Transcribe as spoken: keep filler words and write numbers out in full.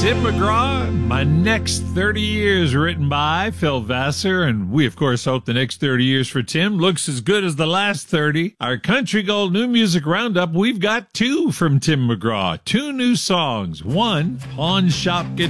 Tim McGraw, My Next thirty Years, written by Phil Vassar, and we, of course, hope the next thirty years for Tim looks as good as the last thirty. Our Country Gold New Music Roundup, we've got two from Tim McGraw, two new songs. One, Pawn Shop Guitar.